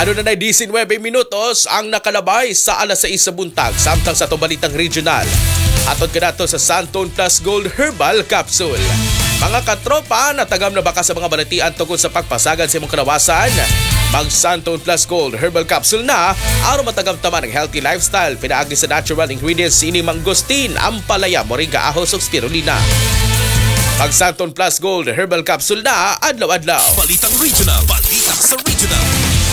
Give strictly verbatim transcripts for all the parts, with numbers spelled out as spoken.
Ano na na nineteen minutos ang nakalabay sa alas sais sa buntag samtang sa tubalitang regional. Atod ka nato sa Santon Plus Gold Herbal Capsule. Mga katropa, natagam na baka sa mga balatian tungkol sa pagpasagad sa imong kalawasan? Mag Santon Plus Gold Herbal Capsule na aron matagam tama ng healthy lifestyle. Pinaagi sa natural ingredients ini mangosteen, ampalaya, moringa, ahos ug spirulina. Mag Santon Plus Gold Herbal Capsule na adlaw-adlaw. Balitang Regional, balita sa Regional.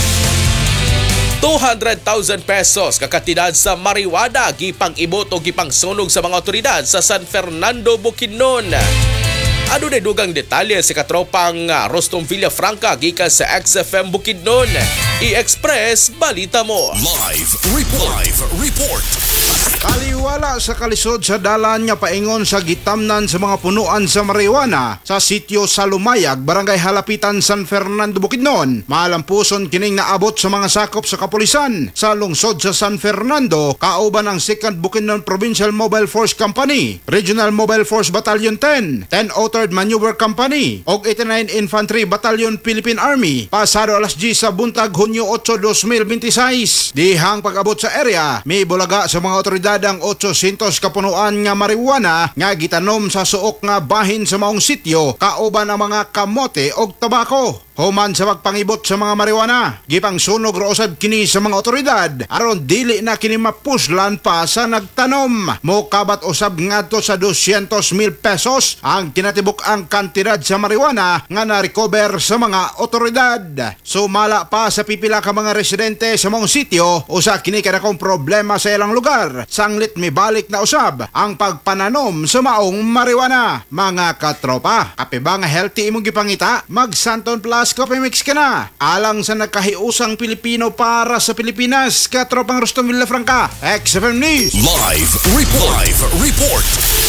two hundred thousand pesos kakatidad sa marijuana gipang ibot o gipang sunog sa mga otoridad sa San Fernando, Bukidnon. Ano na dugang detalye si katropang uh, Rostom Villafranca gikan sa X F M Bukidnon. I-express balita mo. Live report. Live report. Kaliwala sa kalisod sa dalan nga paingon sa gitamnan sa mga punuan sa marijuana sa sitio sa Lumayag, Barangay Halapitan, San Fernando, Bukidnon. Maalampuson kining naabot sa mga sakop sa kapulisan sa lungsod sa San Fernando, kauban ang second Bukidnon Provincial Mobile Force Company, Regional Mobile Force Battalion ten, ten oh third Maneuver Company ug eighty-ninth Infantry Battalion Philippine Army pasado alas diyes sa buntag Hunyo eight, twenty twenty-six. Dihang pag-abot sa area, may bulaga sa mga otoridad ang eight hundred kapunuan nga marijuana nga gitanom sa suok nga bahin sa maong sityo kauban ang mga kamote og tabako. Human sa pagpangibot sa mga marijuana, gipang sunog ro usab kini sa mga otoridad aron dili na kini mapuslan pa sa nagtanom. Mokabat usab ngadto sa two hundred mil pesos ang kinatibuk ang kantidad sa marijuana nga na-recover sa mga otoridad. Sumala pa sa pipila ka mga residente sa mga sityo, usa kini kadakong problema sa ilang lugar. Sanglit mibalik na usab ang pagpananom sa maong marijuana. Mga katropa, kape ba nga healthy imong gipangita? Mag Santon Plus Coffee Mix ka na. Alang sa nakahiusang Pilipino para sa Pilipinas, katropang Rostom Villafranca, X F M News. Live report. Live report.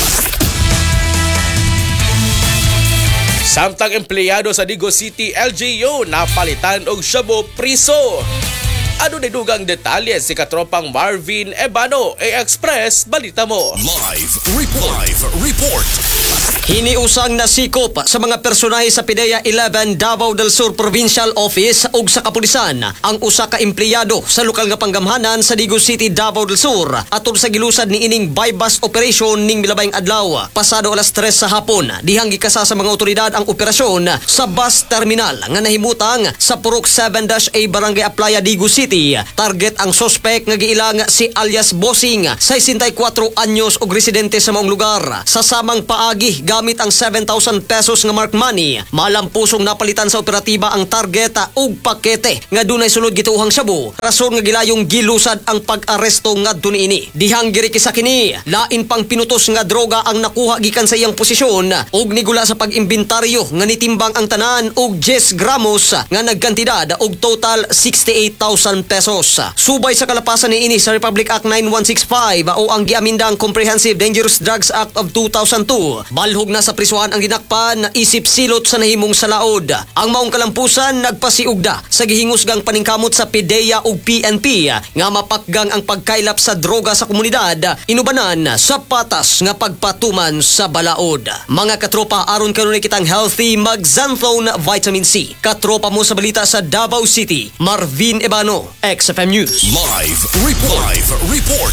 Samtang empleyado sa Digo City L G U napalitan og shabu priso. Ano na dugang detalye si katropang Marvin Ebano, i-express balita mo. Live report. Live report. Hiniusang nasikop sa mga personahe sa PIDEA eleven Davao del Sur Provincial Office ug sa kapulisan ang usa ka empleyado sa lokal nga panggamhanan sa Digo City, Davao del Sur atol sa gilusad ni ining bypass operation ning milabayng adlaw pasado alas tres sa hapon. Dihang gikasa sa mga otoridad ang operasyon sa bus terminal nga nahimutang sa Purok seven A Barangay Aplaya, Digo City. Target ang suspect nga giilang si alias Bossing, sixty-four anyos og residente sa maong lugar. Sa samang paagi gamit ang seven thousand pesos nga mark money, malampusong napalitan sa operatiba ang target ug pakete nga dunay sulod gituohang shabu. Rason nga gilayong gilusad ang pag-aresto ngadto niini. Dihang girikisa kini, lain pang pinutos nga droga ang nakuha gikan sa iyang posisyon ug nigula sa pag-imbintaryo nga nitimbang ang tanan og ten gramos nga nagkantidad og total sixty-eight thousand pesos. Subay sa kalapasan niini sa Republic Act ninety-one sixty-five o ang giamindang Comprehensive Dangerous Drugs Act of two thousand two. Balhog na sa prisuhan ang dinakpan na isip silot sa nahimong salaod. Ang maong kalampusan nagpasiugda sa gihingusgang paningkamot sa PIDEA ug P N P nga mapakgang ang pagkailap sa droga sa komunidad, inubanan sa patas nga pagpatuman sa balaod. Mga katropa, aron kanunay kitang healthy, mag Xanthone Vitamin C. Katropa mo sa balita sa Davao City, Marvin Ebano, X F M News. Live report. Live report.